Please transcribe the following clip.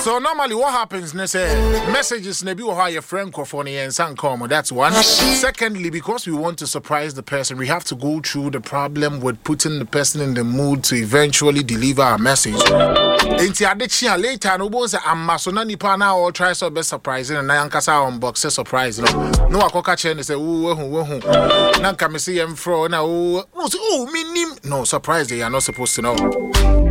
So normally what happens, messages maybe or your friend microphone and come. That's one. Secondly, because we want to surprise the person, we have to go through the problem with putting the person in the mood to eventually deliver a message. Later, no one say I'm masona nipa na or try so best surprising and I ankasa unbox surprise. No akoka chen say nanka me see em fro na oh me nim. No surprise, they are not supposed to know.